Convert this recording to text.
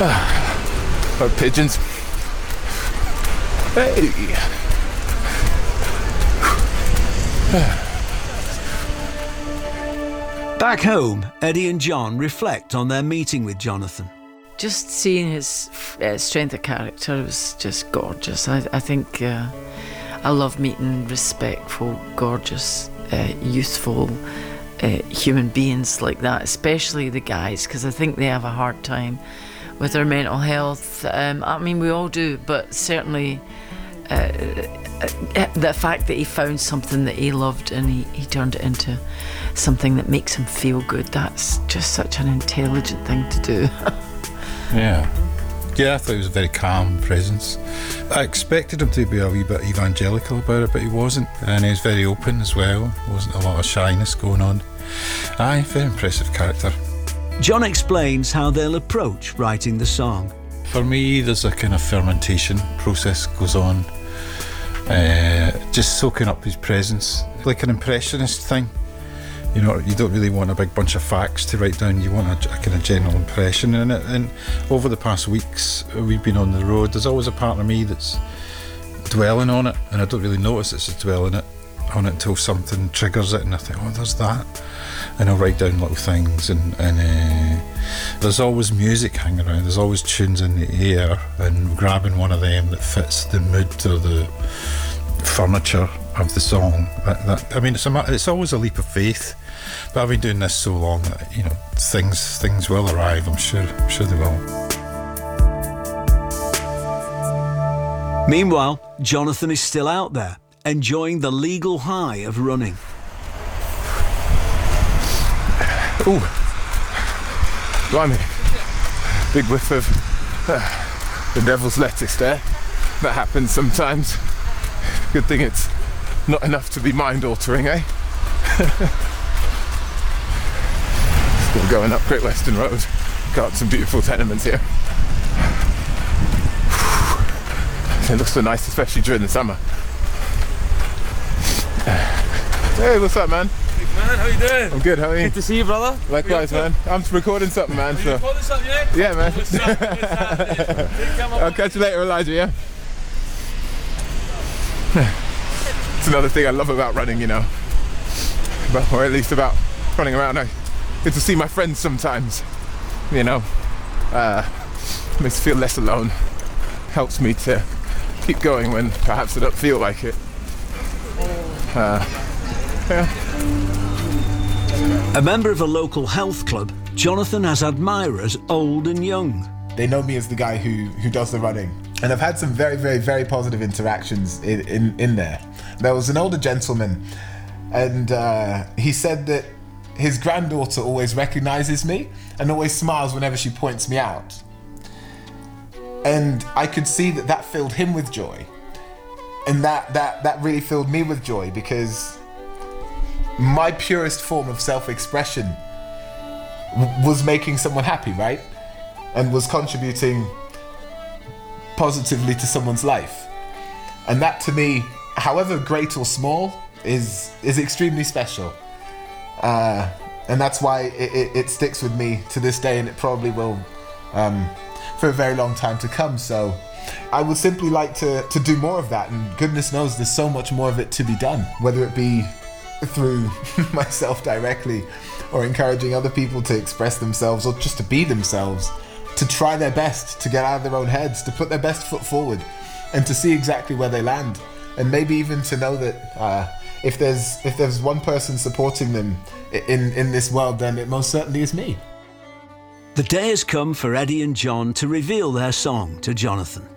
Or pigeons. Hey! Back home, Eddie and John reflect on their meeting with Jonathan. Just seeing his strength of character was just gorgeous. I think I love meeting respectful, gorgeous, youthful human beings like that, especially the guys, because I think they have a hard time with their mental health. I mean, we all do, but certainly the fact that he found something that he loved and he turned it into something that makes him feel good, that's just such an intelligent thing to do. Yeah, I thought he was a very calm presence. I expected him to be a wee bit evangelical about it, but he wasn't, and he was very open as well. There wasn't a lot of shyness going on. Aye, very impressive character. John explains how they'll approach writing the song. For me, there's a kind of fermentation process goes on, just soaking up his presence, like an impressionist thing. You know, you don't really want a big bunch of facts to write down, you want a kind of general impression in it. And over the past weeks we've been on the road, there's always a part of me that's dwelling on it, and I don't really notice it's dwelling on it until something triggers it, and I think, oh, there's that. And I'll write down little things, and there's always music hanging around, there's always tunes in the air, and grabbing one of them that fits the mood or the furniture of the song. I mean, it's always a leap of faith, but I've been doing this so long that, you know, things will arrive. I'm sure they will. Meanwhile, Jonathan is still out there, enjoying the legal high of running. Ooh, blimey, big whiff of the devil's lettuce there. That happens sometimes. Good thing it's not enough to be mind-altering, eh? Still going up Great Western Road. Got some beautiful tenements here. It looks so nice, especially during the summer. Hey, what's up, man? Man, how you doing? I'm good, how are you? Good to see you, brother. Likewise, man. I'm recording something, man. So. Recording something, yeah? Yeah, man. What's up? I'll catch you later, Elijah, yeah? It's another thing I love about running, you know. Or at least about running around. I get to see my friends sometimes, you know. Makes me feel less alone. Helps me to keep going when perhaps I don't feel like it. Yeah. A member of a local health club, Jonathan has admirers old and young. They know me as the guy who does the running. And I've had some very, very, very positive interactions in there. There was an older gentleman, and he said that his granddaughter always recognizes me and always smiles whenever she points me out. And I could see that filled him with joy. And that really filled me with joy, because my purest form of self-expression was making someone happy, right? And was contributing positively to someone's life. And that, to me, however great or small, is extremely special. And that's why it sticks with me to this day, and it probably will for a very long time to come. So I would simply like to do more of that, and goodness knows there's so much more of it to be done, whether it be through myself directly, or encouraging other people to express themselves, or just to be themselves, to try their best to get out of their own heads, to put their best foot forward, and to see exactly where they land, and maybe even to know that if there's one person supporting them in this world, then it most certainly is me. The day has come for Eddie and John to reveal their song to Jonathan.